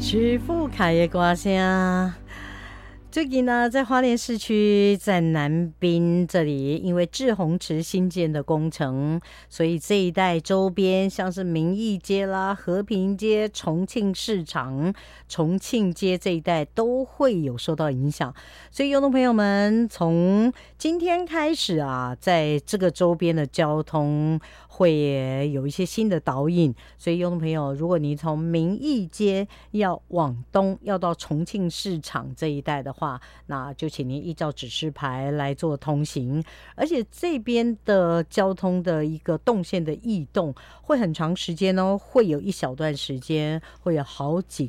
曲阜凯的歌声。最近呢，在花莲市区，在南滨这里，因为滞洪池新建的工程，所以这一带周边像是民义街啦、和平街、重庆市场、重庆街这一带都会有受到影响。所以，游动朋友们，从今天开始啊，在这个周边的交通会有一些新的导引。所以，游动朋友，如果你从民义街要往东，要到重庆市场这一带的话，那就请您依照指示牌来做通行。而且这边的交通的一个动线的异动会很长时间哦，会有一小段时间，会有好几